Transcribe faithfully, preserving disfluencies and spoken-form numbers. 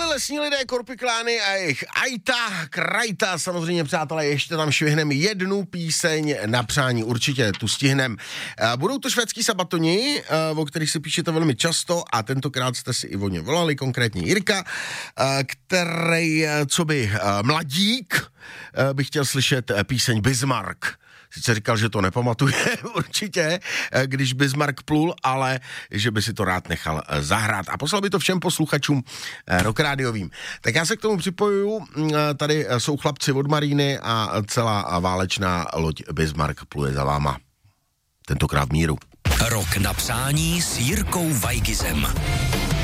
byli Lesní lidé, Korpiklány a jejich Ajta, Krajta, samozřejmě přátelé, ještě tam švihneme jednu píseň na přání, určitě tu stihnem. Budou to švédský sabatoni, o kterých si píšete velmi často a tentokrát jste si i o ně volali, konkrétně Jirka, který, co by mladík, by chtěl slyšet píseň Bismarck. Sice říkal, že to nepamatuje určitě, když Bismarck plul, ale že by si to rád nechal zahrát. A poslal by to všem posluchačům Rock Rádiovým. Tak já se k tomu připojuju. Tady jsou chlapci od Maríny a celá válečná loď Bismarck pluje za váma. Tentokrát v míru. Rok na přání s Jirkou Vajgizem.